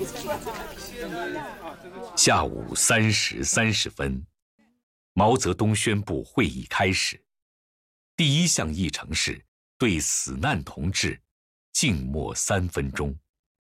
下午3时30分，毛泽东宣布会议开始。第一项议程是对死难同志静默3分钟。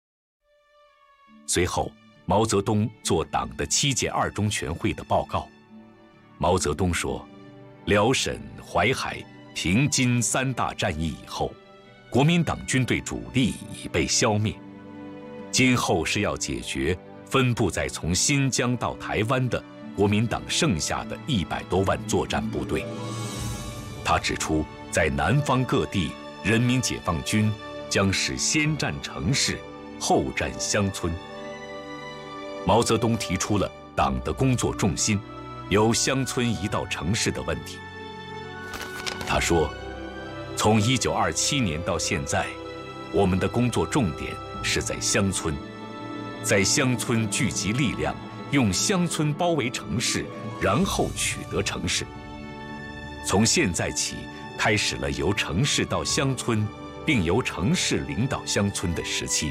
随后，毛泽东做党的7届2中全会的报告。毛泽东说，辽沈、淮海、平津3大战役以后，国民党军队主力已被消灭，今后是要解决分布在从新疆到台湾的国民党剩下的100多万作战部队。他指出，在南方各地，人民解放军将是先占城市，后占乡村。毛泽东提出了党的工作重心由乡村移到城市的问题。他说，从1927年到现在，我们的工作重点是在乡村，在乡村聚集力量，用乡村包围城市，然后取得城市。从现在起，开始了由城市到乡村，并由城市领导乡村的时期。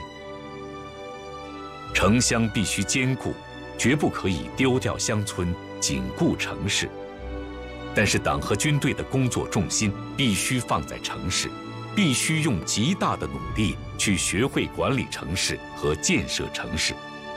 城乡必须兼顾，绝不可以丢掉乡村，仅顾城市。但是党和军队的工作重心必须放在城市，必须用极大的努力去学会管理城市和建设城市。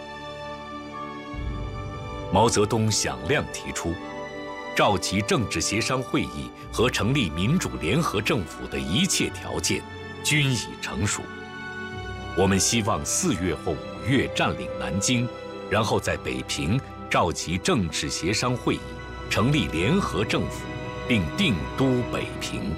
毛泽东响亮提出，召集政治协商会议和成立民主联合政府的一切条件均已成熟。我们希望4月或5月占领南京，然后在北平召集政治协商会议，成立联合政府，并定都北平。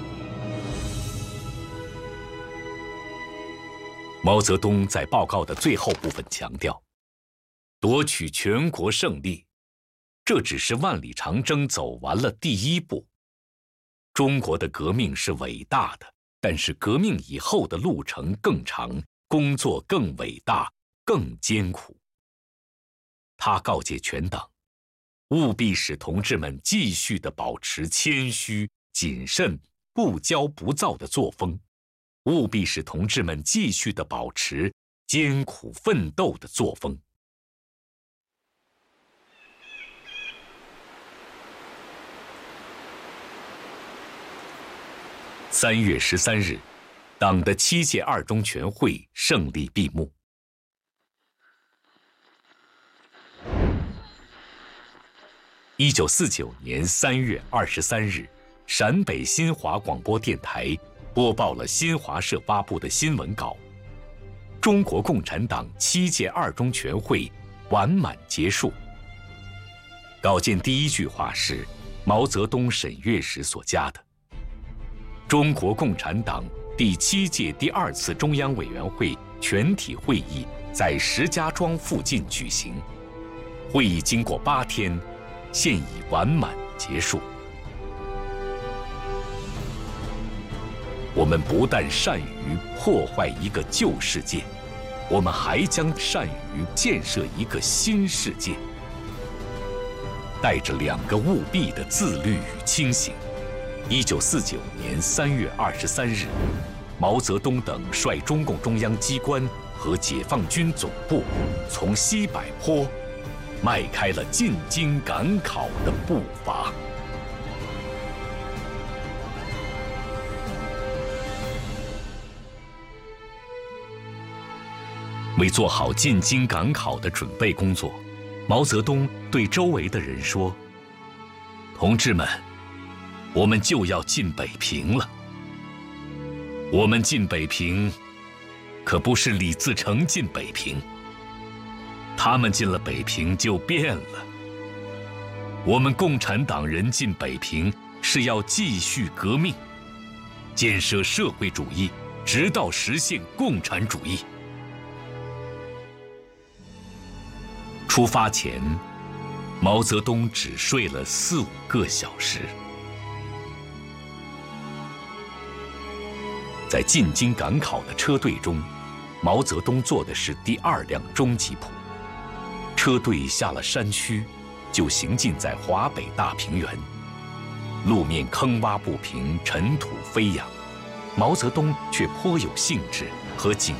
毛泽东在报告的最后部分强调，夺取全国胜利，这只是万里长征走完了第1步。中国的革命是伟大的，但是革命以后的路程更长，工作更伟大，更艰苦。他告诫全党，务必使同志们继续地保持谦虚、谨慎、不骄不躁的作风，务必使同志们继续地保持艰苦奋斗的作风。3月13日，党的7届2中全会胜利闭幕。1949年3月23日，陕北新华广播电台播报了新华社发布的新闻稿：中国共产党7届2中全会完满结束。稿件第1句话是毛泽东审阅时所加的。中国共产党第7届第2次中央委员会全体会议在石家庄附近举行，会议经过8天，现已完满结束。我们不但善于破坏一个旧世界，我们还将善于建设一个新世界。带着2个务必的自律与清醒，1949年3月23日，毛泽东等率中共中央机关和解放军总部从西柏坡迈开了进京赶考的步伐。为做好进京赶考的准备工作，毛泽东对周围的人说：“同志们，我们就要进北平了。我们进北平，可不是李自成进北平。他们进了北平就变了。我们共产党人进北平是要继续革命，建设社会主义，直到实现共产主义。”出发前，毛泽东只睡了4、5个小时。在进京赶考的车队中，毛泽东坐的是第2辆中吉普。车队下了山区，就行进在华北大平原，路面坑洼不平，尘土飞扬。毛泽东却颇有兴致和警